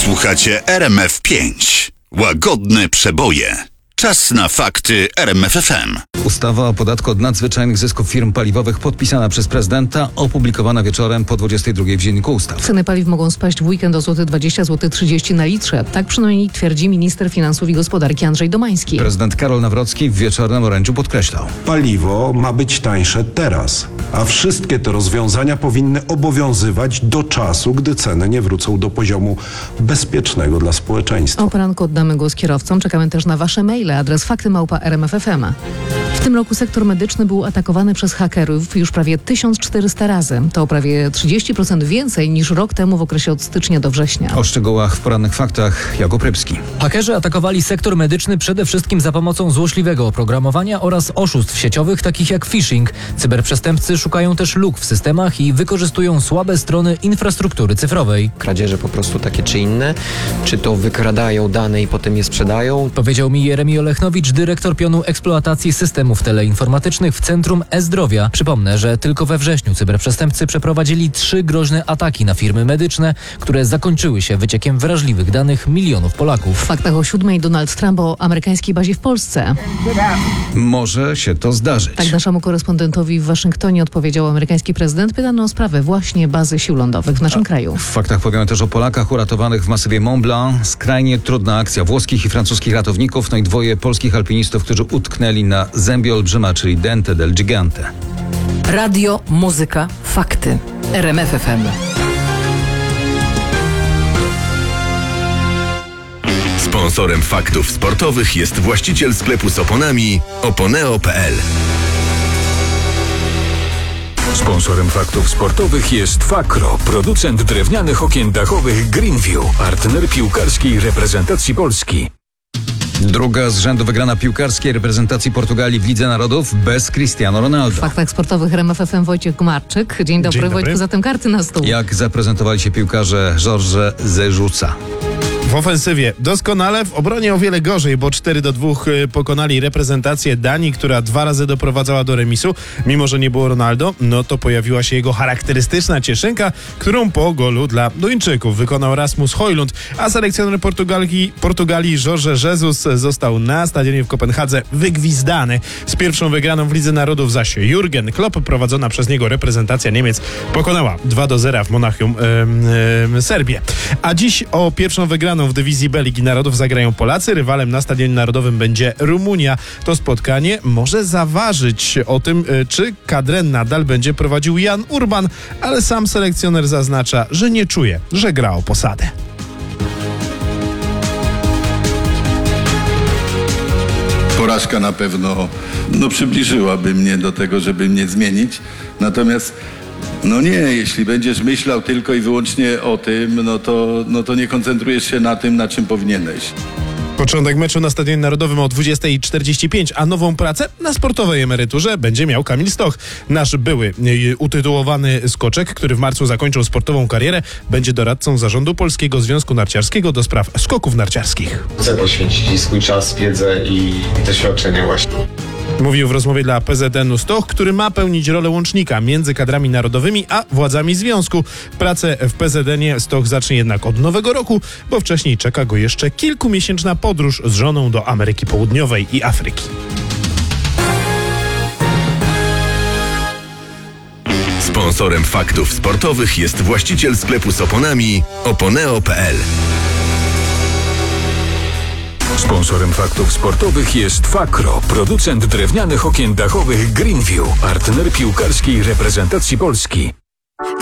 Słuchacie RMF5. Łagodne przeboje. Czas na fakty RMFFM. Ustawa o podatku od nadzwyczajnych zysków firm paliwowych podpisana przez prezydenta, opublikowana wieczorem po 22 w Dzienniku Ustaw. Ceny paliw mogą spaść w weekend o złoty 20, złoty 30 na litrze. Tak przynajmniej twierdzi minister finansów i gospodarki Andrzej Domański. Prezydent Karol Nawrocki w wieczornym orędziu podkreślał: Paliwo ma być tańsze teraz, a wszystkie te rozwiązania powinny obowiązywać do czasu, gdy ceny nie wrócą do poziomu bezpiecznego dla społeczeństwa. O poranku oddamy głos kierowcom. Czekamy też na wasze maile. Adres fakty@rmf.fm. W tym roku sektor medyczny był atakowany przez hakerów już prawie 1400 razy. To prawie 30% więcej niż rok temu w okresie od stycznia do września. O szczegółach w porannych faktach Jakub Rybski. Hakerzy atakowali sektor medyczny przede wszystkim za pomocą złośliwego oprogramowania oraz oszustw sieciowych takich jak phishing. Cyberprzestępcy szukają też luk w systemach i wykorzystują słabe strony infrastruktury cyfrowej. Kradzieże po prostu takie czy inne, czy to wykradają dane i potem je sprzedają. Powiedział mi Jeremi Olechnowicz, dyrektor pionu eksploatacji systemów teleinformatycznych w Centrum E-Zdrowia. Przypomnę, że tylko we wrześniu cyberprzestępcy przeprowadzili 3 groźne ataki na firmy medyczne, które zakończyły się wyciekiem wrażliwych danych milionów Polaków. W faktach o 7:00 Donald Trump o amerykańskiej bazie w Polsce. Może się to zdarzyć. Tak naszemu korespondentowi w Waszyngtonie odpowiedział amerykański prezydent, pytany o sprawę właśnie bazy sił lądowych w naszym kraju. W faktach powiemy też o Polakach uratowanych w masywie Mont Blanc. Skrajnie trudna akcja włoskich i francuskich ratowników, no i 2 polskich alpinistów, którzy utknęli na zębie olbrzyma, czyli Dente del Gigante. Radio, muzyka, fakty. RMF FM. Sponsorem faktów sportowych jest właściciel sklepu z oponami oponeo.pl. Sponsorem faktów sportowych jest Fakro, producent drewnianych okien dachowych Greenview, partner piłkarskiej reprezentacji Polski. Druga z rzędu wygrana piłkarskiej reprezentacji Portugalii w Lidze Narodów bez Cristiano W Ronaldo. faktach sportowych RMF FM Wojciech Gmarczyk. Dzień dobry, Wojtku, zatem karty na stół. Jak zaprezentowali się piłkarze Jorge Jesusa? W ofensywie doskonale, w obronie o wiele gorzej, bo 4-2 pokonali reprezentację Danii, która 2 razy doprowadzała do remisu. Mimo że nie było Ronaldo, no to pojawiła się jego charakterystyczna cieszynka, którą po golu dla Duńczyków wykonał Rasmus Højlund, a selekcjoner Portugalii Jorge Jesus został na stadionie w Kopenhadze wygwizdany. Z pierwszą wygraną w Lidze Narodów zaś Jurgen Klopp, prowadzona przez niego reprezentacja Niemiec, pokonała 2-0 w Monachium Serbię. A dziś o pierwszą wygraną w dywizji B Ligi Narodów zagrają Polacy. Rywalem na Stadionie Narodowym będzie Rumunia. To spotkanie może zaważyć o tym, czy kadrę nadal będzie prowadził Jan Urban, ale sam selekcjoner zaznacza, że nie czuje, że gra o posadę. Porażka na pewno przybliżyłaby mnie do tego, żeby mnie zmienić. Natomiast nie, jeśli będziesz myślał tylko i wyłącznie o tym, no to nie koncentrujesz się na tym, na czym powinieneś. Początek meczu na Stadionie Narodowym o 20:45, a nową pracę na sportowej emeryturze będzie miał Kamil Stoch. Nasz były utytułowany skoczek, który w marcu zakończył sportową karierę, będzie doradcą zarządu Polskiego Związku Narciarskiego do spraw skoków narciarskich. Chcę poświęcić swój czas, wiedzę i doświadczenie właśnie. Mówił w rozmowie dla PZN-u Stoch, który ma pełnić rolę łącznika między kadrami narodowymi a władzami związku. Pracę w PZN-ie Stoch zacznie jednak od nowego roku, bo wcześniej czeka go jeszcze kilkumiesięczna podróż z żoną do Ameryki Południowej i Afryki. Sponsorem faktów sportowych jest właściciel sklepu z oponami oponeo.pl. Sponsorem faktów sportowych jest Fakro, producent drewnianych okien dachowych Greenview, partner piłkarskiej reprezentacji Polski.